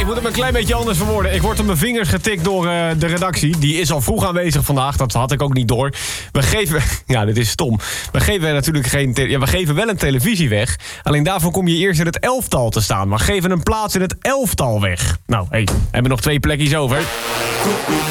ik moet hem een klein beetje anders verwoorden. Ik word op mijn vingers getikt door de redactie. Die is al vroeg aanwezig vandaag, dat had ik ook niet door. We geven... Ja, dit is stom. We geven natuurlijk geen... we geven wel een televisie weg. Alleen daarvoor kom je eerst in het elftal te staan. Maar geven een plaats in het elftal weg. Nou, we hebben nog 2 plekjes over.